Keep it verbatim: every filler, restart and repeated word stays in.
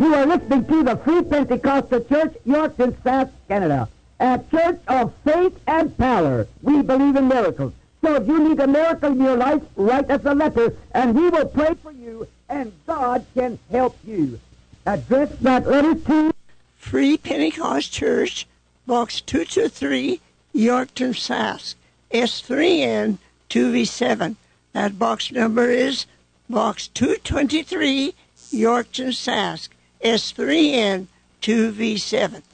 You are listening to the Free Pentecostal Church, Yorkton, Sask, Canada. A church of faith and power. We believe in miracles. So if you need a miracle in your life, write us a letter, and we will pray for you, and God can help you. Address that letter to Free Pentecost Church, Box two two three, Yorkton, Sask, S three N two V seven. That box number is Box two twenty-three, Yorkton, Sask, S three N two V seven.